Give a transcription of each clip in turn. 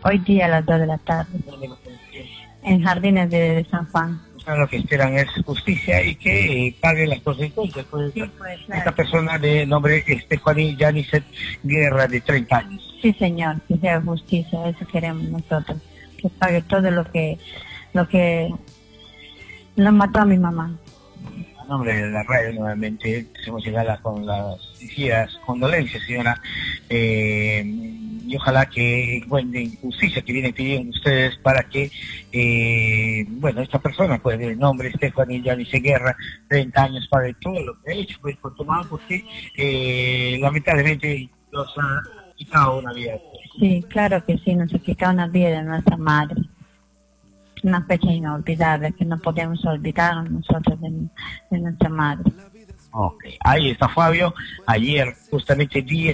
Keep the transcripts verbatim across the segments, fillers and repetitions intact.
Hoy día a las dos de la tarde. En Jardines de, de San Juan. Lo que esperan es justicia y que eh, paguen las consecuencias. Pues, Sí, pues, claro. Esta persona de nombre Stephanie Janicet Guerra, de treinta años. Sí, señor, que sea justicia, eso queremos nosotros. Que pague todo lo que, lo que nos mató a mi mamá. A nombre de la radio, nuevamente, hacemos llegar con las sinceras condolencias, señora. Eh, y ojalá que encuentren justicia que vienen pidiendo ustedes para que, eh, bueno, esta persona, pues, el nombre Stephanie Yanice Guerra, treinta años, pague todo lo que ha hecho, pues, por tomar, porque eh, lamentablemente nos ha quitado una vida. Sí, claro que sí, nos ha quitado una vida de nuestra madre. Una fecha inolvidable que no podemos olvidar nosotros de, de nuestra madre. Ok, ahí está Fabio. Ayer, justamente diez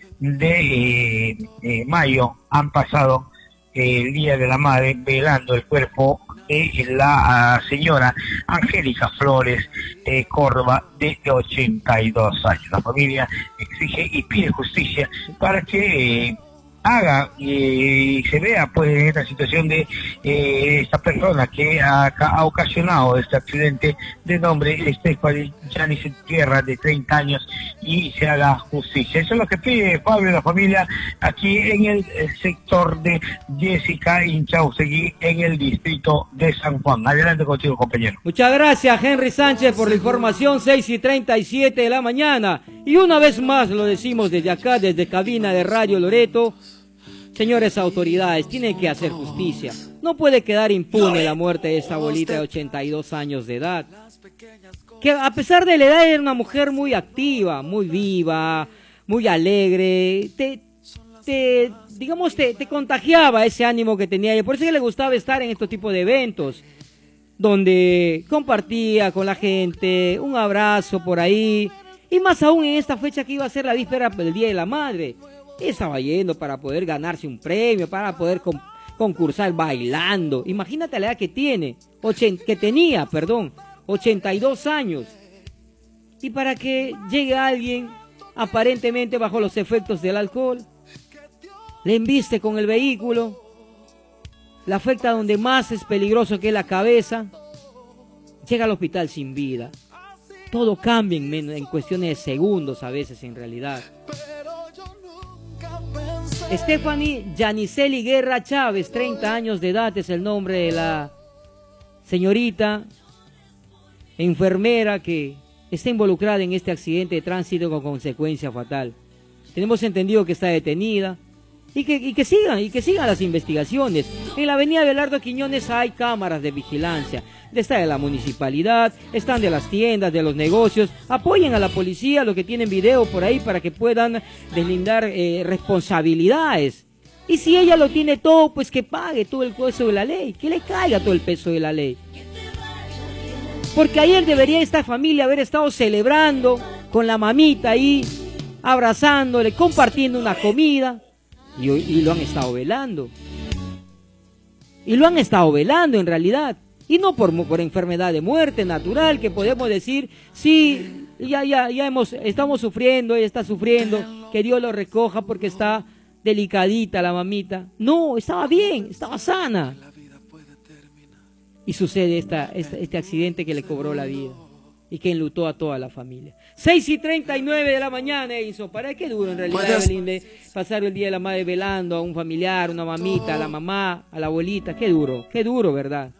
de eh, eh, mayo, han pasado eh, el Día de la Madre velando el cuerpo de la uh, señora Angélica Flores eh, Córdoba, de ochenta y dos años. La familia exige y pide justicia para que eh, haga y se vea, pues, en esta situación de eh, esta persona que ha, ha ocasionado este accidente, de nombre Stephanie Janicet Guerra, de treinta años, y se haga justicia. Eso es lo que pide Pablo y la familia aquí en el, el sector de Jessica Inchausegui, en el distrito de San Juan. Adelante contigo, compañero. Muchas gracias, Henry Sánchez, por la información. Seis y treinta y siete de la mañana, y una vez más lo decimos desde acá, desde cabina de Radio Loreto. Señores autoridades, tienen que hacer justicia. No puede quedar impune la muerte de esta abuelita de ochenta y dos años de edad, que a pesar de la edad era una mujer muy activa, muy viva, muy alegre. Te, te digamos, te, te contagiaba ese ánimo que tenía ella. Por eso que le gustaba estar en estos tipos de eventos, donde compartía con la gente, un abrazo por ahí, y más aún en esta fecha que iba a ser la víspera del Día de la Madre. Estaba yendo para poder ganarse un premio, para poder con, concursar bailando. Imagínate la edad que tiene, ochen, que tenía, perdón, ochenta y dos años. Y para que llegue alguien, aparentemente bajo los efectos del alcohol, le embiste con el vehículo, la afecta donde más es peligroso, que es la cabeza, llega al hospital sin vida. Todo cambia en, en cuestiones de segundos a veces, en realidad. Stephanie Janiceli Guerra Chávez, treinta años de edad, es el nombre de la señorita enfermera que está involucrada en este accidente de tránsito con consecuencia fatal. Tenemos entendido que está detenida y que, y que sigan, y que sigan las investigaciones. En la avenida Belardo Quiñones hay cámaras de vigilancia. Está de la municipalidad, están de las tiendas, de los negocios. Apoyen a la policía, los que tienen video por ahí, para que puedan deslindar eh, responsabilidades. Y si ella lo tiene todo, pues que pague todo el peso de la ley, que le caiga todo el peso de la ley. Porque ayer debería esta familia haber estado celebrando con la mamita ahí, abrazándole, compartiendo una comida, y, y lo han estado velando. Y lo han estado velando en realidad. Y no por, por enfermedad de muerte natural, que podemos decir, sí, ya, ya, ya hemos, estamos sufriendo, ella está sufriendo, que Dios lo recoja porque está delicadita la mamita. No, estaba bien, estaba sana. Y sucede esta, esta, este accidente que le cobró la vida y que enlutó a toda la familia. seis y treinta y nueve de la mañana, Edison. ¿Para qué duro en realidad, Evelyn, de pasar el Día de la Madre velando a un familiar, una mamita, a la mamá, a la abuelita? Qué duro, qué duro, ¿verdad?